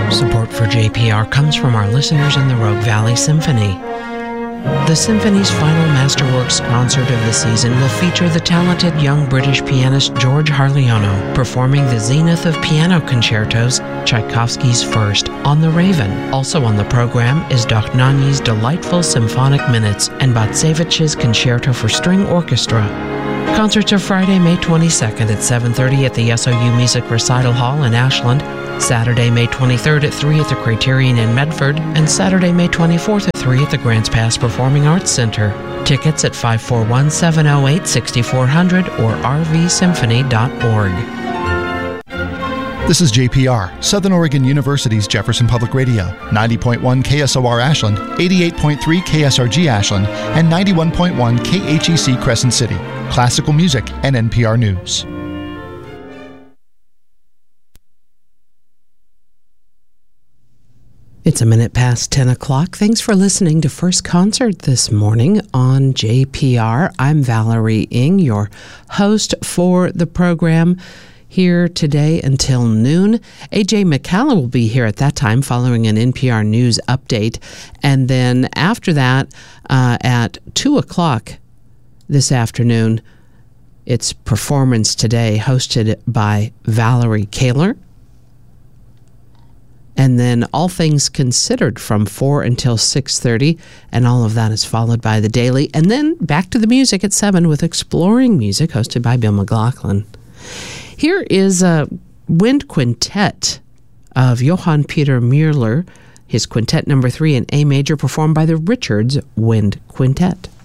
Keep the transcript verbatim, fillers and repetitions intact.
Support for J P R comes from our listeners in the Rogue Valley Symphony. The Symphony's final Masterworks concert of the season will feature the talented young British pianist George Harliono performing the Zenith of Piano Concertos, Tchaikovsky's first, on the Raven. Also on the program is Dochnanyi's delightful symphonic minutes and Batsevich's Concerto for String Orchestra. Concerts are Friday, May twenty-second at seven thirty at the S O U Music Recital Hall in Ashland, Saturday, May twenty-third at three at the Criterion in Medford, and Saturday, May twenty-fourth at three at the Grants Pass Performing Arts Center. Tickets at five four one, seven oh eight, six four zero zero or r v symphony dot org. This is J P R, Southern Oregon University's Jefferson Public Radio, ninety point one K S O R Ashland, eighty-eight point three K S R G Ashland, and ninety-one point one K H E C Crescent City. Classical music and N P R News. It's a minute past ten o'clock. Thanks for listening to First Concert this morning on J P R. I'm Valerie Ng, your host for the program, here today until noon. A J McCalla will be here at that time following an N P R News update. And then after that, uh, at two o'clock this afternoon, it's Performance Today, hosted by Valerie Kaler. And then All Things Considered from four until six thirty, and all of that is followed by The Daily. And then back to the music at seven with Exploring Music, hosted by Bill McLaughlin. Here is a wind quintet of Johann Peter Müller, his quintet number three in A major, performed by the Richards Wind Quintet.